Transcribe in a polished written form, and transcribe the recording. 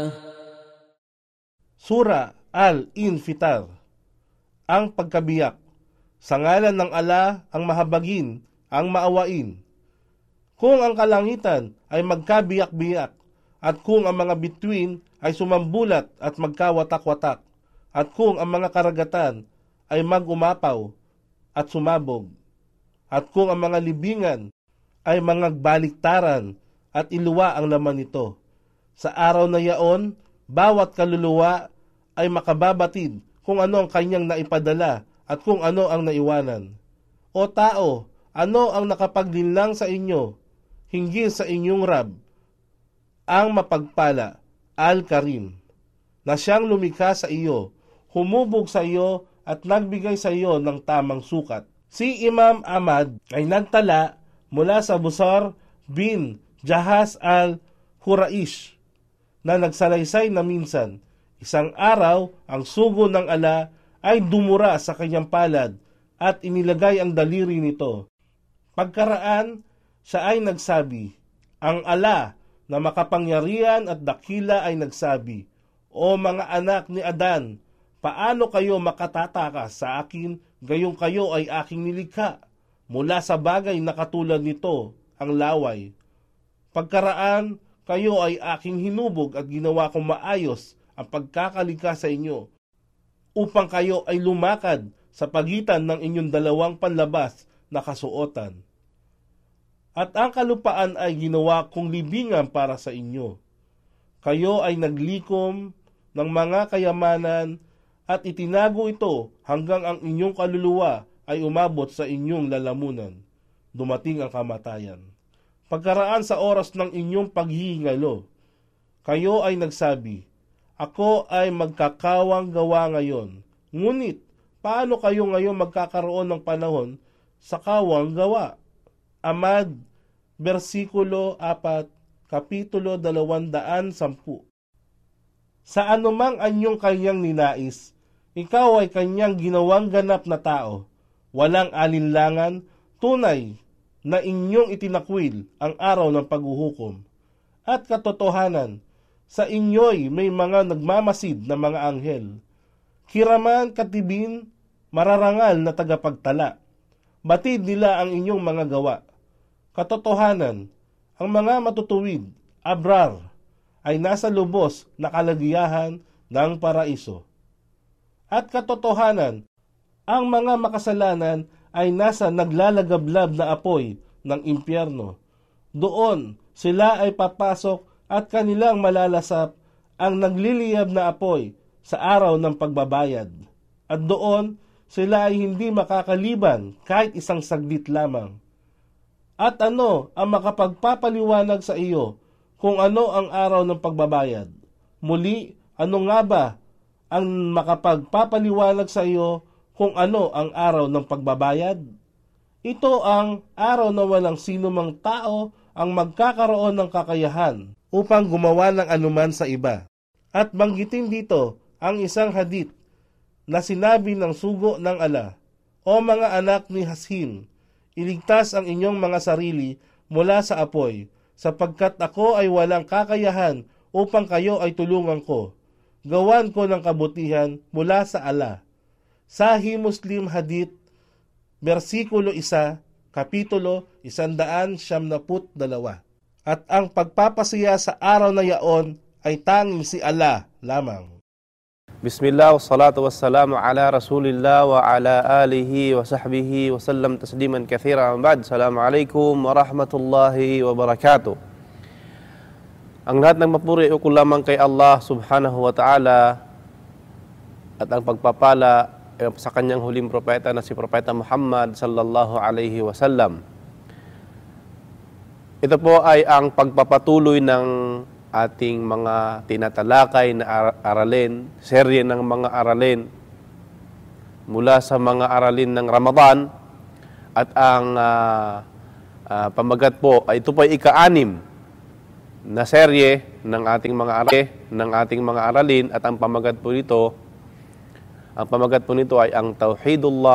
Sura Al-Infitar. Ang pagkabiyak. Sa ngalan ng Allah ang mahabagin, ang maawain. Kung ang kalangitan ay magkabiyak-biyak, at kung ang mga bituin ay sumambulat at magkawatak-watak, at kung ang mga karagatan ay magumapaw at sumabog, at kung ang mga libingan ay mangagbaliktaran at iluwa ang laman nito. Sa araw na yaon, bawat kaluluwa ay makababatid kung ano ang kanyang naipadala at kung ano ang naiwanan. O tao, ano ang nakapaglinlang sa inyo, hinggil sa inyong Rab, ang mapagpala, Al-Karim, na siyang lumikha sa iyo, humubog sa iyo at nagbigay sa iyo ng tamang sukat. Si Imam Ahmad ay nagtala mula sa Busar bin Jahaz al-Huraish na nagsalaysay na minsan, isang araw ang sugo ng ala ay dumura sa kanyang palad at inilagay ang daliri nito. Pagkaraan, siya ay nagsabi, ang ala na makapangyarihan at dakila ay nagsabi, O mga anak ni Adan, paano kayo makatatakas sa akin, gayong kayo ay aking nilikha, mula sa bagay na katulad nito, ang laway. Pagkaraan, kayo ay aking hinubog at ginawa kong maayos ang pagkakalikha sa inyo, upang kayo ay lumakad sa pagitan ng inyong dalawang panlabas na kasuotan. At ang kalupaan ay ginawa kong libingan para sa inyo. Kayo ay naglikom ng mga kayamanan at itinago ito hanggang ang inyong kaluluwa ay umabot sa inyong lalamunan. Dumating ang kamatayan. Pagkaraan sa oras ng inyong paghihingalo, kayo ay nagsabi, ako ay magkakawang gawa ngayon. Ngunit, paano kayo ngayon magkakaroon ng panahon sa kawang gawa? Ahmad, versikulo 4, kapitulo 210. Sa anumang anyong kanyang ninais, ikaw ay kanyang ginawang ganap na tao, walang alinlangan, tunay na inyong itinakwil ang araw ng paghuhukom. At katotohanan, sa inyo'y may mga nagmamasid na mga anghel. Kiraman katibin, mararangal na tagapagtala. Batid nila ang inyong mga gawa. Katotohanan, ang mga matutuwid, abrar, ay nasa lubos na kalagiyahan ng paraiso. At katotohanan, ang mga makasalanan ay nasa naglalagablab na apoy ng impyerno. Doon sila ay papasok at kanilang malalasap ang nagliliyab na apoy sa araw ng pagbabayad. At doon sila ay hindi makakaliban kahit isang saglit lamang. At ano ang makapagpapaliwanag sa iyo kung ano ang araw ng pagbabayad? Muli, ano nga ba ang makapagpapaliwanag sa iyo kung ano ang araw ng pagbabayad? Ito ang araw na walang sino mang tao ang magkakaroon ng kakayahan upang gumawa ng anuman sa iba. At banggitin dito ang isang hadith na sinabi ng sugo ng ala, O mga anak ni Hasim, iligtas ang inyong mga sarili mula sa apoy, sapagkat ako ay walang kakayahan upang kayo ay tulungan ko. Gawan ko ng kabutihan mula sa ala. Sahih Muslim Hadith, versikulo 1, kapitulo 172. At ang pagpapasaya sa araw na yaon ay tanging si Allah lamang. Bismillah, wassalatu wassalamu ala rasulillah wa ala alihi wa sahbihi wa sallam tasliman kathira. Ba'd, assalamualaikum warahmatullahi wabarakatuh. Ang lahat ng mapuri ukol lamang kay Allah subhanahu wa ta'ala at ang pagpapala sa kanyang huling propeta na si Propeta Muhammad sallallahu alaihi wasallam. Ito po ay ang pagpapatuloy ng ating mga tinatalakay na aralin, serye ng mga aralin mula sa mga aralin ng Ramadan at ang pamagat po ay ito po ay ika-6 na serye ng ating mga aralin at ang pamagat po nito ay ang Tauhidullah